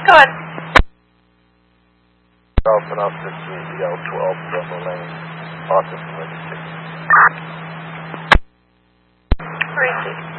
Go ahead. Open up to L12 Denver Lane, Austin, Emergency. Receive.